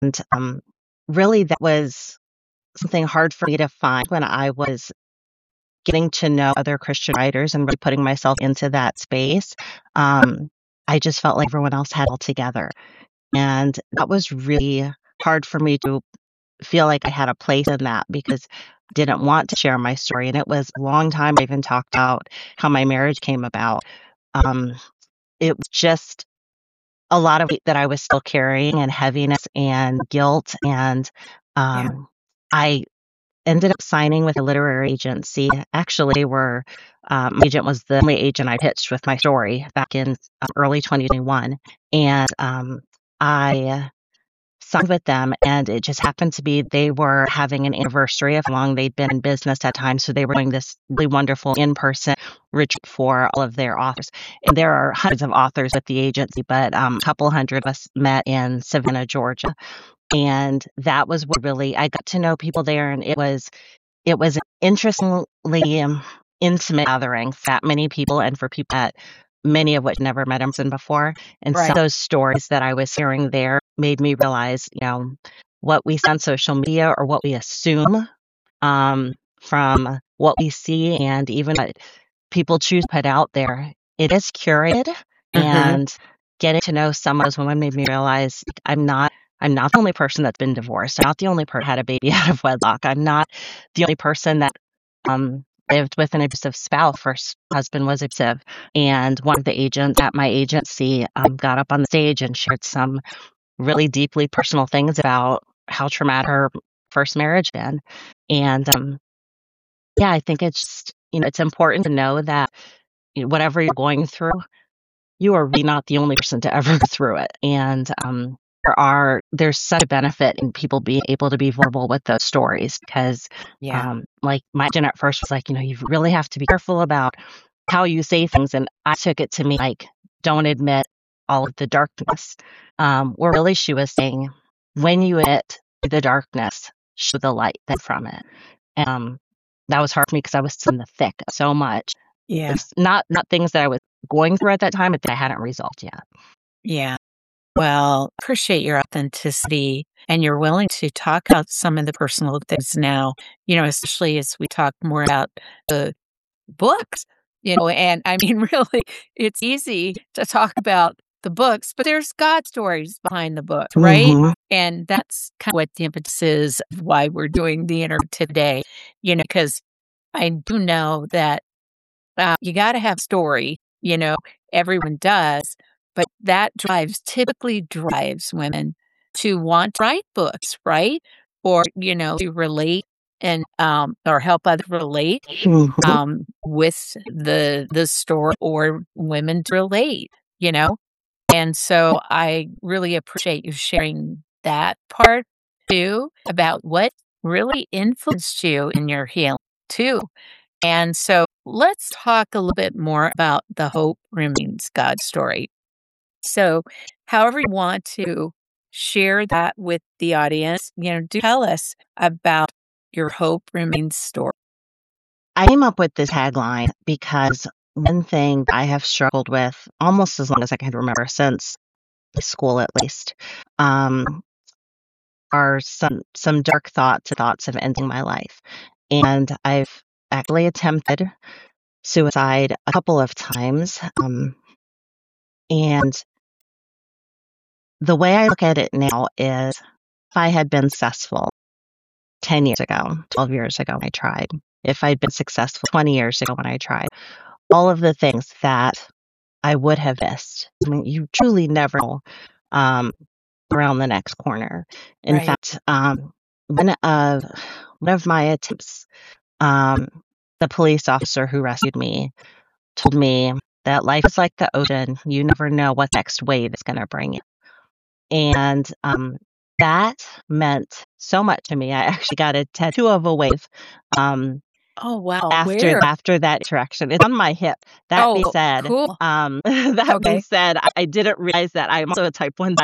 And really, that was something hard for me to find when I was getting to know other Christian writers and really putting myself into that space. I just felt like everyone else had it all together. And that was really hard for me to feel like I had a place in that because I didn't want to share my story. And it was a long time I even talked about how my marriage came about. Um, it was just a lot of weight that I was still carrying and heaviness and guilt. And Yeah. I ended up signing with a literary agency. Actually, they were my agent was the only agent I pitched with my story back in early 2021, and I signed with them, and it just happened to be they were having an anniversary of how long they'd been in business at times, so they were doing this really wonderful in-person retreat for all of their authors. And there are hundreds of authors at the agency, but a couple hundred of us met in Savannah, Georgia, and that was what really I got to know people there, and it was an interestingly intimate gathering for that many people and for people that many of which never met him before. And some of Right. those stories that I was hearing there made me realize, what we see on social media or what we assume from what we see and even what people choose to put out there, it is curated. Hmm. And getting to know some of those women made me realize I'm not the only person that's been divorced. I'm not the only person who had a baby out of wedlock. I'm not the only person that lived with an abusive spouse. First husband was abusive, and one of the agents at my agency got up on the stage and shared some really deeply personal things about how traumatic her first marriage been. And yeah, I think it's just, it's important to know that whatever you're going through, you are really not the only person to ever go through it. And there's such a benefit in people being able to be vulnerable with those stories because Yeah. like my agent at first was like, you really have to be careful about how you say things. And I took it to me like, don't admit all of the darkness. Where really she was saying, when you admit the darkness, show the light that's from it. Um, that was hard for me because I was in the thick of so much. Yeah. It's not things that I was going through at that time, but that I hadn't resolved yet. Yeah. Well, appreciate your authenticity and you're willing to talk about some of the personal things now, especially as we talk more about the books, and I mean, really, it's easy to talk about the books, but there's God stories behind the book, right? Mhm. And that's kind of what the impetus is of why we're doing the interview today, because I do know that you got to have story, everyone does, but that typically drives women to want to write books, right? Or, to relate and, or help others relate, Mhm. with the story or women to relate, you know? And so I really appreciate you sharing that part too about what really influenced you in your healing too. And so let's talk a little bit more about the Hope Remains God story. So, however you want to share that with the audience, do tell us about your Hope Remains story. I came up with this tagline because one thing I have struggled with almost as long as I can remember, since school at least, um, are some dark thoughts of ending my life. And I've actually attempted suicide a couple of times. And the way I look at it now is if I had been successful 10 years ago, 12 years ago when I tried, if I'd been successful 20 years ago when I tried, all of the things that I would have missed. I mean, you truly never know um, around the next corner. In Right. fact, one of my attempts, um, the police officer who rescued me told me that life is like the ocean. You never know what next wave is going to bring you. And that meant so much to me. I actually got a tattoo of a wave um, Oh, wow. after Where? after that interaction. It's on my hip. That being Oh, said, cool. that being Okay. said, I didn't realize that I'm also a type 1